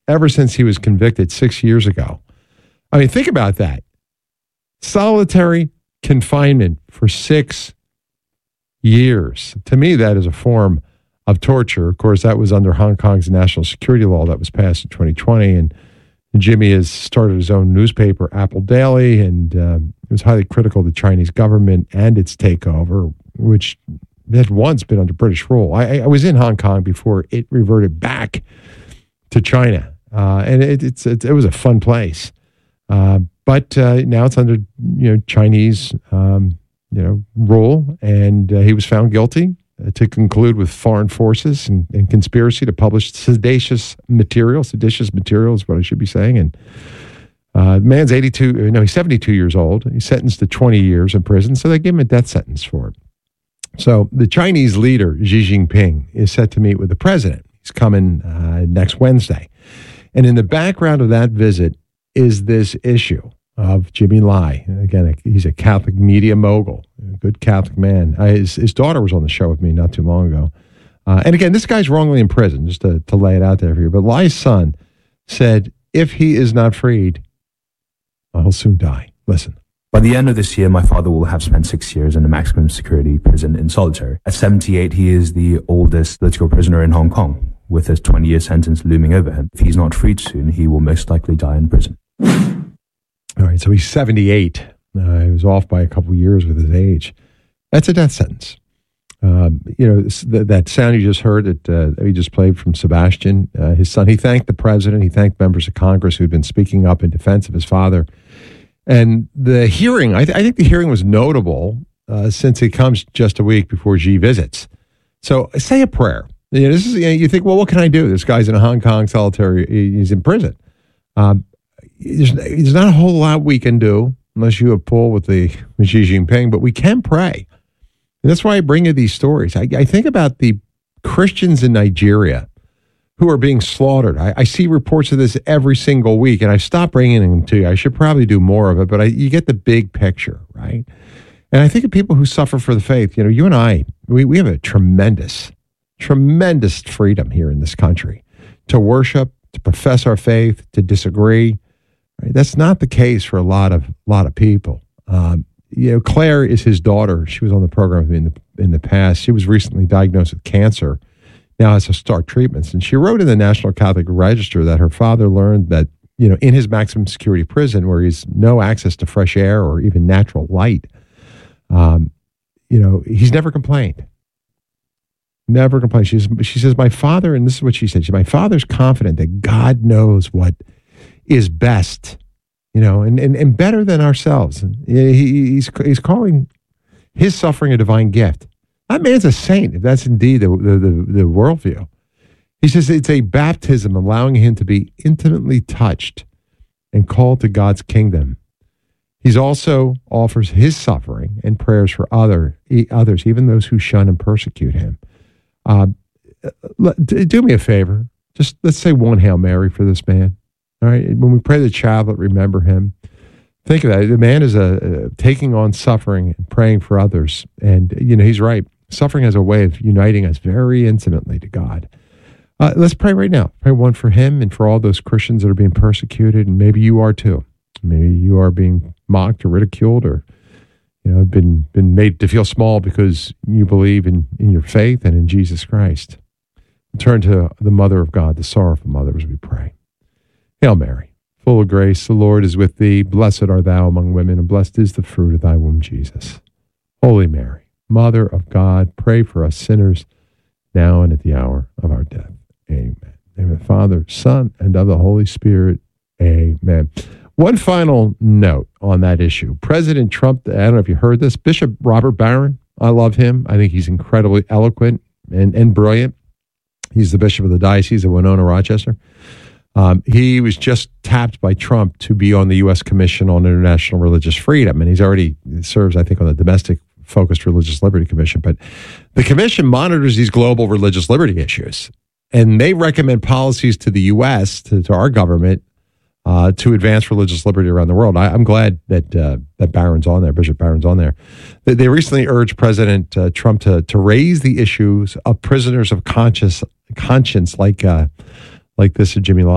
ever since he was convicted 6 years ago. I mean, think about that. Solitary confinement for 6 years. To me, that is a form of torture. Of course, that was under Hong Kong's national security law that was passed in 2020. And Jimmy has started his own newspaper, Apple Daily, and it was highly critical of the Chinese government and its takeover, which had once been under British rule. I was in Hong Kong before it reverted back to China, and it was a fun place. But now it's under Chinese rule, and he was found guilty to conclude with foreign forces and conspiracy to publish seditious material. Seditious material is what I should be saying. And man's he's 72 years old. He's sentenced to 20 years in prison, so they gave him a death sentence for it. So the Chinese leader, Xi Jinping, is set to meet with the president. He's coming next Wednesday. And in the background of that visit is this issue of Jimmy Lai. Again, he's a Catholic media mogul, a good Catholic man. His daughter was on the show with me not too long ago. And again, this guy's wrongly in prison, just to lay it out there for you. But Lai's son said, if he is not freed, he'll soon die. Listen. By the end of this year, my father will have spent 6 years in a maximum security prison in solitary. At 78, he is the oldest political prisoner in Hong Kong, with his 20-year sentence looming over him. If he's not freed soon, he will most likely die in prison. All right, so he's 78. He was off by a couple of years with his age. That's a death sentence. That sound you just heard that we just played from Sebastian, his son, he thanked the president, he thanked members of Congress who'd been speaking up in defense of his father. And the hearing, I think the hearing was notable since it comes just a week before Xi visits. So say a prayer. You think, well, what can I do? This guy's in a Hong Kong solitary, he's in prison. There's not a whole lot we can do unless you have pull with Xi Jinping, but we can pray. And that's why I bring you these stories. I think about the Christians in Nigeria who are being slaughtered. I see reports of this every single week, and I stopped bringing them to you. I should probably do more of it, but you get the big picture, right? And I think of people who suffer for the faith. You and I, we have a tremendous freedom here in this country to worship, to profess our faith, to disagree. Right? That's not the case for a lot of people. Claire is his daughter. She was on the program with me in the past. She was recently diagnosed with cancer. Now has to start treatments. And she wrote in the National Catholic Register that her father learned that, in his maximum security prison where he's no access to fresh air or even natural light, he's never complained. Never complained. She says, my father, and this is what she said, my father's confident that God knows what is best, and better than ourselves. And he's calling his suffering a divine gift. That man's a saint, if that's indeed the worldview. He says it's a baptism allowing him to be intimately touched and called to God's kingdom. He also offers his suffering and prayers for others, even those who shun and persecute him. Do me a favor. Just let's say one Hail Mary for this man. All right. When we pray the chaplet, remember him. Think of that. The man is taking on suffering and praying for others. And, he's right. Suffering has a way of uniting us very intimately to God. Let's pray right now. Pray one for him and for all those Christians that are being persecuted. And maybe you are too. Maybe you are being mocked or ridiculed or, been made to feel small because you believe in your faith and in Jesus Christ. Turn to the Mother of God, the sorrowful mother, as we pray. Hail Mary, full of grace, the Lord is with thee. Blessed art thou among women, and blessed is the fruit of thy womb, Jesus. Holy Mary, Mother of God, pray for us sinners, now and at the hour of our death. Amen. In the name of the Father, Son, and of the Holy Spirit. Amen. One final note on that issue. President Trump, I don't know if you heard this, Bishop Robert Barron, I love him. I think he's incredibly eloquent and brilliant. He's the bishop of the Diocese of Winona, Rochester. He was just tapped by Trump to be on the U.S. Commission on International Religious Freedom, and he's already serves, I think, on the domestic-focused Religious Liberty Commission. But the commission monitors these global religious liberty issues, and they recommend policies to the U.S., to our government, to advance religious liberty around the world. I'm glad that Barron's on there, Bishop Barron's on there. They recently urged President Trump to raise the issues of prisoners of conscience like this of Jimmy Lai.